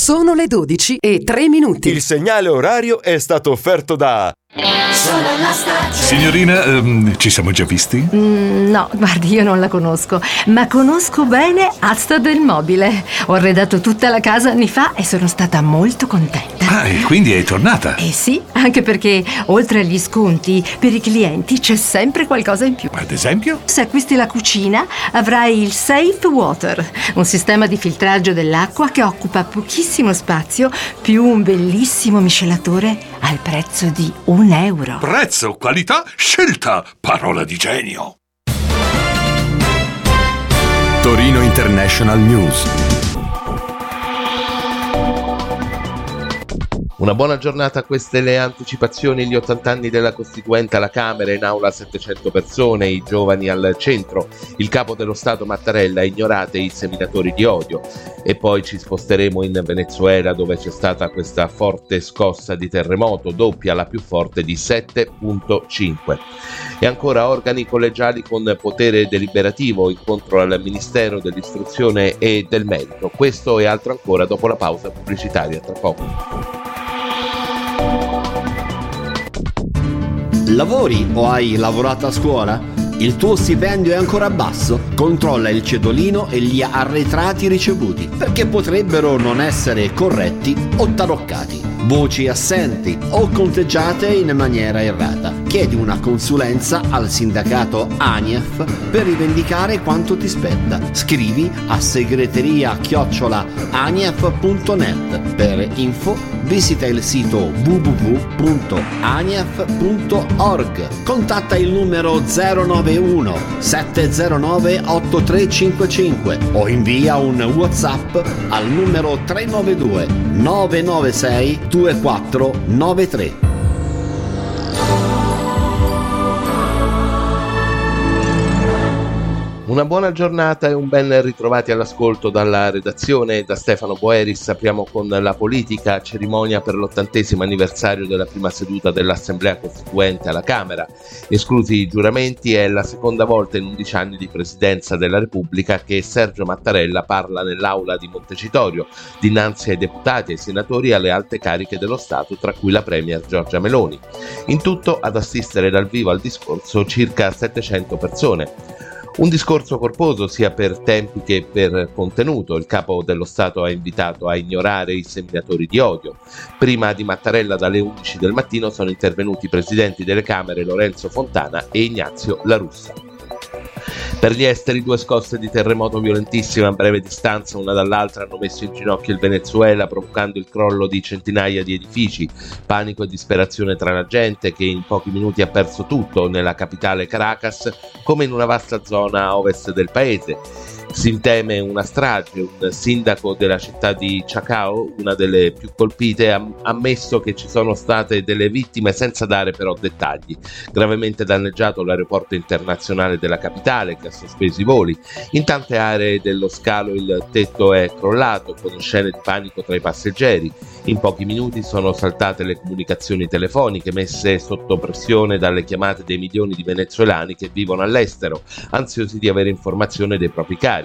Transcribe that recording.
Sono le 12:03. Il segnale orario è stato offerto da Solo la Star. Signorina, ci siamo già visti? No, guardi, io non la conosco, ma conosco bene Asta del Mobile. Ho arredato tutta la casa anni fa e sono stata molto contenta. Ah, e quindi è tornata? Eh sì, anche perché oltre agli sconti, per i clienti c'è sempre qualcosa in più. Ad esempio? Se acquisti la cucina, avrai il Safe Water, un sistema di filtraggio dell'acqua che occupa pochissimo spazio, più un bellissimo miscelatore al prezzo di €1. Prezzo, qualità, scelta, parola di genio. Torino International News. Una buona giornata, queste le anticipazioni. Gli 80 anni della Costituente alla Camera, in aula 700 persone, i giovani al centro, il capo dello Stato Mattarella, ignorate i seminatori di odio. E poi ci sposteremo in Venezuela, dove c'è stata questa forte scossa di terremoto, doppia, la più forte di 7.5. E ancora organi collegiali con potere deliberativo, incontro al Ministero dell'Istruzione e del Merito. Questo e altro ancora dopo la pausa pubblicitaria, tra poco. Lavori o hai lavorato a scuola? Il tuo stipendio è ancora basso? Controlla il cedolino e gli arretrati ricevuti, perché potrebbero non essere corretti o taroccati. Voci assenti o conteggiate in maniera errata. Chiedi una consulenza al sindacato ANIEF per rivendicare quanto ti spetta. Scrivi a segreteria@anief.net. Per info visita il sito www.anief.org. Contatta il numero 091 709 8355 o invia un WhatsApp al numero 392 996 2493. Una buona giornata e un ben ritrovati all'ascolto dalla redazione. Da Stefano Boeris apriamo con la politica. Cerimonia per l'80° anniversario della prima seduta dell'Assemblea Costituente alla Camera. Esclusi i giuramenti, è la seconda volta in 11 anni di presidenza della Repubblica che Sergio Mattarella parla nell'aula di Montecitorio, dinanzi ai deputati, ai senatori e alle alte cariche dello Stato, tra cui la premier Giorgia Meloni. In tutto ad assistere dal vivo al discorso circa 700 persone. Un discorso corposo sia per tempi che per contenuto. Il capo dello Stato ha invitato a ignorare i seminatori di odio. Prima di Mattarella, dalle 11 del mattino, sono intervenuti i presidenti delle Camere Lorenzo Fontana e Ignazio La Russa. Per gli esteri, 2 scosse di terremoto violentissime a breve distanza una dall'altra hanno messo in ginocchio il Venezuela, provocando il crollo di centinaia di edifici. Panico e disperazione tra la gente, che in pochi minuti ha perso tutto nella capitale Caracas, come in una vasta zona a ovest del paese. Si teme una strage. Un sindaco della città di Chacao, una delle più colpite, ha ammesso che ci sono state delle vittime senza dare però dettagli. Gravemente danneggiato l'aeroporto internazionale della capitale, che ha sospeso i voli. In tante aree dello scalo il tetto è crollato, con scene di panico tra i passeggeri. In pochi minuti sono saltate le comunicazioni telefoniche, messe sotto pressione dalle chiamate dei milioni di venezuelani che vivono all'estero, ansiosi di avere informazione dei propri cari.